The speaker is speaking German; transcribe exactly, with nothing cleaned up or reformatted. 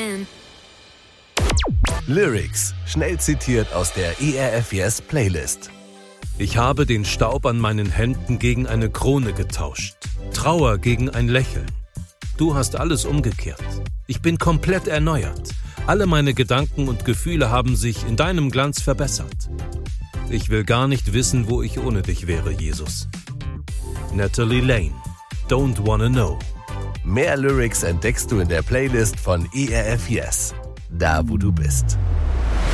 again. Lyrics, schnell zitiert aus der E R F Yes Playlist. Ich habe den Staub an meinen Händen gegen eine Krone getauscht, Trauer gegen ein Lächeln. Du hast alles umgekehrt. Ich bin komplett erneuert. Alle meine Gedanken und Gefühle haben sich in deinem Glanz verbessert. Ich will gar nicht wissen, wo ich ohne dich wäre, Jesus. Natalie Lane, Don't Wanna Know. Mehr Lyrics entdeckst du in der Playlist von E R F Yes, da wo du bist.